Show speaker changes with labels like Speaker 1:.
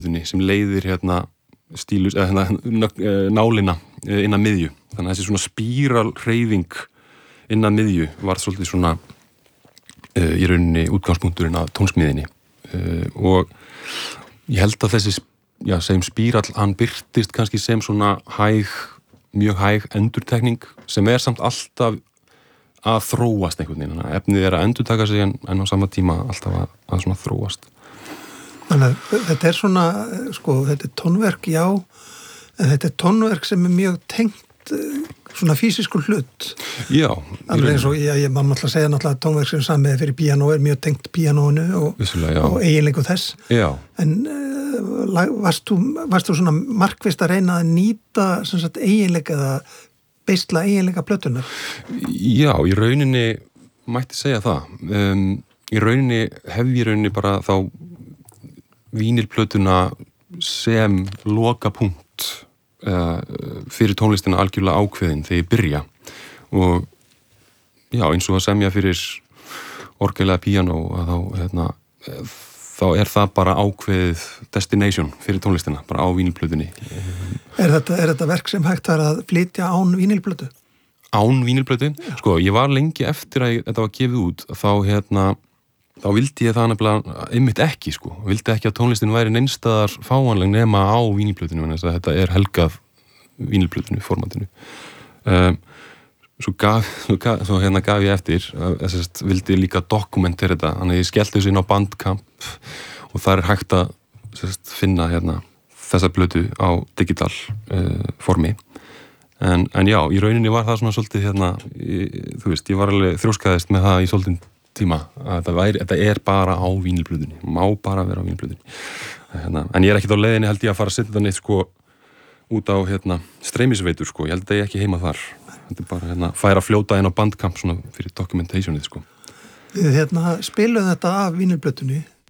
Speaker 1: sem leiðir hérna stílus, eða nálina inn að miðju. Þannig að þessi svona spíralhreyfing inn að miðju var svolítið svona í rauninni útgangspunkturinn að tónsmíðinni. Og ég held að þessi, segjum spírall, hann birtist kannski sem svona mjög hæg endurtekning sem samt alltaf að þróast einhvern veginn. Efnið að endurtaka sig en á sama tíma alltaf að svona þróast.
Speaker 2: Þannig að þetta svona, þetta tónverk, já, en þetta tónverk sem mjög tengt svona físiskur hlut.
Speaker 1: Já.
Speaker 2: Alveg eins og, ég má náttúrulega segja náttúrulega að tónverk sem samið fyrir píanó mjög tengt píanóinu og eiginleiku þess.
Speaker 1: Já.
Speaker 2: En varst þú svona markvisst að reyna að nýta sem sagt eiginleika eða beisla eiginleika plötunar?
Speaker 1: Já, í rauninni mætti segja það. Í rauninni bara þá vínilplötuna sem lokapunkt fyrir tónlistina algjörlega ákveðin þegar ég byrja og já, eins og að semja fyrir orgelega píanó þá það bara ákveðið destination fyrir tónlistina, bara á vínilplötunni.
Speaker 2: Er þetta verk sem hægt að flytja án vínilplötu?
Speaker 1: Án vínilplötu? Sko, ég var lengi eftir að þetta var gefið út, þá vildi ég það nefnilega einmitt ekki, sko. Vildi ekki að tónlistin væri neinstaðar fáanleg nema á vínilplötunni, en þetta helgað vínilplötunni, formatinu. Svo gaf ég eftir, vildi líka dokumentera þetta, þannig að ég skellti þessu inn á Bandcamp og þar hægt að finna þessa plötu á digital formi. En já, í rauninni var það svona svolítið ég var alveg þrjóskaðist með það í svolítið tíma að þetta bara á vínilplötunni, má bara vera á vínilplötunni. En ég ekki á leiðinni held ég að fara að setja þetta neitt út á streymisveitur, ég held að ég ekki heima þar. Þetta bara færa að fljóta inn á Bandcamp svona fyrir documentationið.
Speaker 2: Við spilum þetta af vínilplötunni